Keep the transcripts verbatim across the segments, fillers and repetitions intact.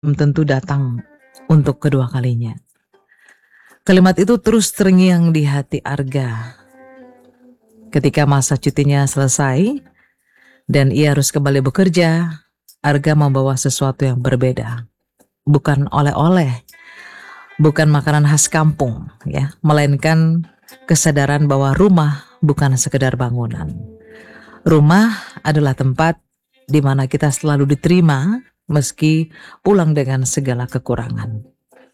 Belum tentu datang untuk kedua kalinya. Kalimat itu terus terngiang di hati Arga. Ketika masa cutinya selesai dan ia harus kembali bekerja, Arga membawa sesuatu yang berbeda. Bukan oleh-oleh, bukan makanan khas kampung, ya, melainkan kesadaran bahwa rumah bukan sekedar bangunan. Rumah adalah tempat di mana kita selalu diterima meski pulang dengan segala kekurangan.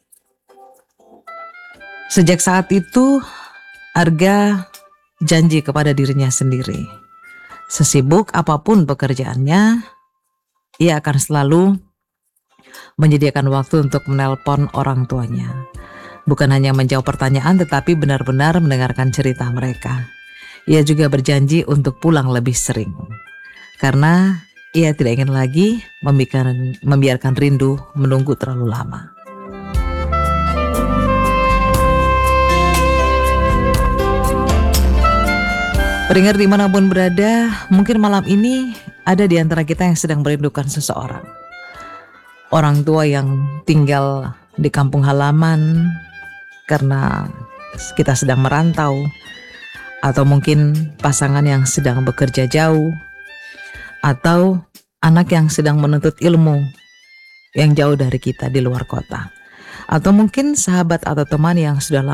Sejak saat itu, Arga janji kepada dirinya sendiri. Sesibuk apapun pekerjaannya, ia akan selalu menyediakan waktu untuk menelpon orang tuanya. Bukan hanya menjawab pertanyaan, tetapi benar-benar mendengarkan cerita mereka. Ia juga berjanji untuk pulang lebih sering, karena ia tidak ingin lagi membiarkan, membiarkan rindu menunggu terlalu lama. Pendengar dimanapun berada, mungkin malam ini ada di antara kita yang sedang merindukan seseorang. Orang tua yang tinggal di kampung halaman karena kita sedang merantau, atau mungkin pasangan yang sedang bekerja jauh, atau anak yang sedang menuntut ilmu yang jauh dari kita di luar kota, atau mungkin sahabat atau teman yang sudah lama